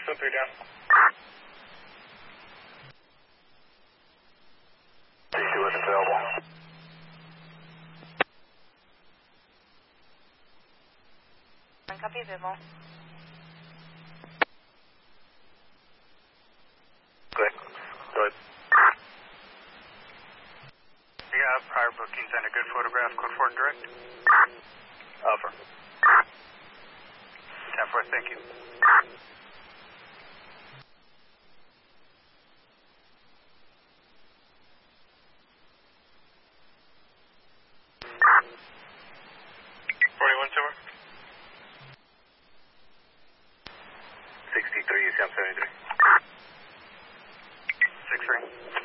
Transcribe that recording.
603 down. 32 wasn't available. Copy, Vivo. Good. Good. You have prior bookings and a good photograph, code 4 direct? Offer. 10-4, thank you. Silver. 63, you sound 73. 6-3.